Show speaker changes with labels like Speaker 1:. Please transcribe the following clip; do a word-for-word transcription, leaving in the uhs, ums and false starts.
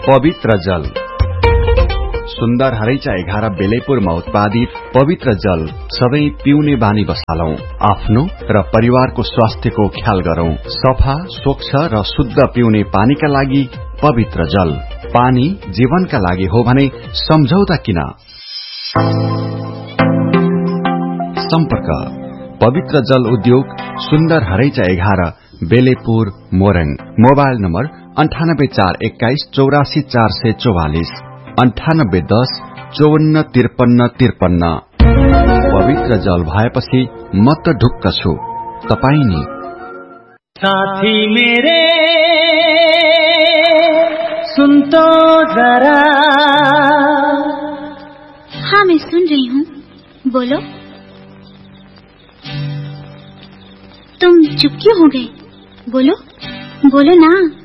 Speaker 1: पवित्र जल। सुन्दर हरैचा एघार बेलेपुरमा उत्पादित पवित्र जल सधैं पिउने बानी बसालौं। आफ्नो र परिवारको स्वास्थ्यको ख्याल गरौं। सफा, स्वच्छ र शुद्ध पिउने पानीका लागि पवित्र जल। पानी जीवनका लागि हो भने सम्झौता किन? सम्पर्क पवित्र जल उद्योग, सुन्दर हरैचा एघार, बेलेपुर, मोरङ। मोबाइल नम्बर अन्ठानब्बे चार एक्काइस चौरासी चार सय चौवालिस, अन्ठानब्बे दस चौवन्न त्रिपन्न त्रिपन्न। पवित्र जल भएपछि म त ढुक्क छु, तपाई नि?
Speaker 2: साथी मेरे सुन तो जरा।
Speaker 3: हाँ, मैं सुन रही हूँ, बोलो। तुम चुप क्यों हो गए? बोलो बोलो ना।